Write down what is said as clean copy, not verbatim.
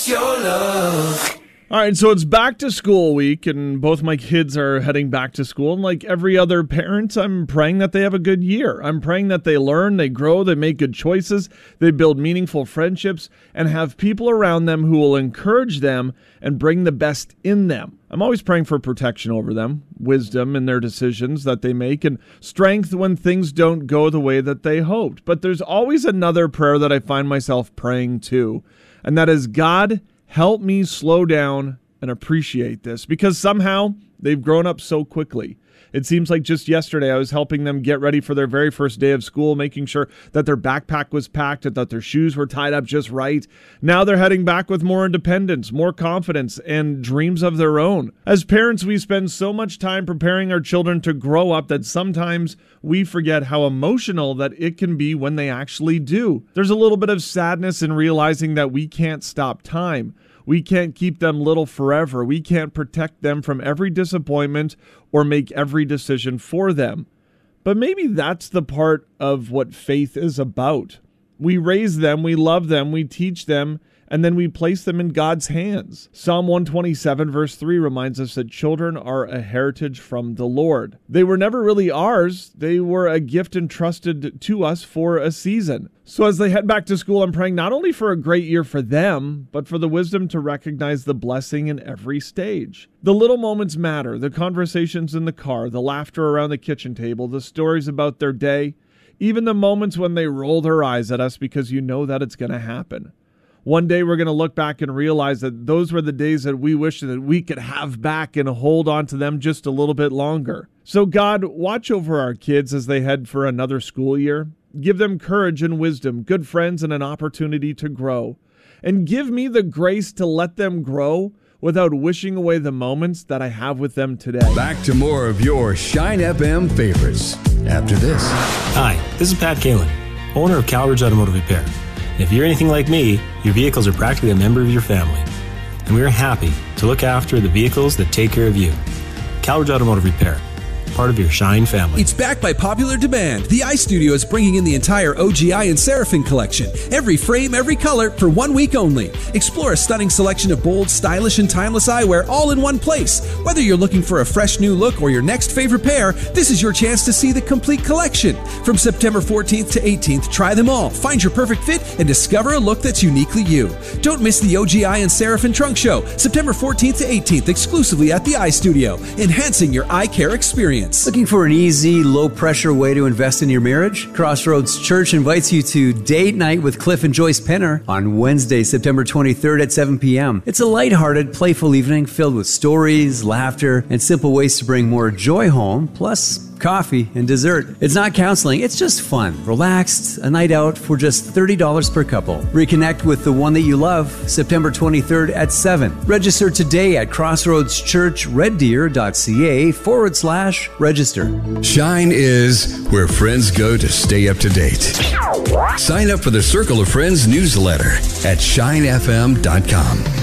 your love. All right, so it's back to school week, and both my kids are heading back to school. And like every other parent, I'm praying that they have a good year. I'm praying that they learn, they grow, they make good choices, they build meaningful friendships, and have people around them who will encourage them and bring the best in them. I'm always praying for protection over them, wisdom in their decisions that they make, and strength when things don't go the way that they hoped. But there's always another prayer that I find myself praying too, and that is, God, help me slow down and appreciate this, because somehow they've grown up so quickly. It seems like just yesterday I was helping them get ready for their very first day of school, making sure that their backpack was packed and that their shoes were tied up just right. Now they're heading back with more independence, more confidence, and dreams of their own. As parents, we spend so much time preparing our children to grow up that sometimes we forget how emotional that it can be when they actually do. There's a little bit of sadness in realizing that we can't stop time. We can't keep them little forever. We can't protect them from every disappointment or make every decision for them. But maybe that's the part of what faith is about. We raise them, we love them, we teach them, and then we place them in God's hands. Psalm 127 verse 3 reminds us that children are a heritage from the Lord. They were never really ours. They were a gift entrusted to us for a season. So as they head back to school, I'm praying not only for a great year for them, but for the wisdom to recognize the blessing in every stage. The little moments matter, the conversations in the car, the laughter around the kitchen table, the stories about their day, even the moments when they roll their eyes at us because you know that it's going to happen. One day we're going to look back and realize that those were the days that we wish that we could have back and hold on to them just a little bit longer. So God, watch over our kids as they head for another school year. Give them courage and wisdom, good friends, and an opportunity to grow. And give me the grace to let them grow without wishing away the moments that I have with them today. Back to more of your Shine FM favorites after this. Hi, this is Pat Kalin, owner of Calridge Automotive Repair. And if you're anything like me, your vehicles are practically a member of your family. And we are happy to look after the vehicles that take care of you. Calridge Automotive Repair, part of your Shine family. It's backed by popular demand. The iStudio is bringing in the entire OGI and Seraphim collection. Every frame, every color, for 1 week only. Explore a stunning selection of bold, stylish, and timeless eyewear all in one place. Whether you're looking for a fresh new look or your next favorite pair, this is your chance to see the complete collection. From September 14th to 18th, try them all, find your perfect fit, and discover a look that's uniquely you. Don't miss the OGI and Seraphim Trunk Show, September 14th to 18th, exclusively at the iStudio, enhancing your eye care experience. Looking for an easy, low-pressure way to invest in your marriage? Crossroads Church invites you to Date Night with Cliff and Joyce Penner on Wednesday, September 23rd at 7 p.m. It's a lighthearted, playful evening filled with stories, laughter, and simple ways to bring more joy home, plus coffee and dessert. It's not counseling, it's just fun, relaxed, a night out for just $30 per couple. Reconnect with the one that you love, September 23rd at 7. Register today at crossroadschurchreddeer.ca/register. Shine is where friends go to stay up to date. Sign up for the Circle of Friends newsletter at shinefm.com.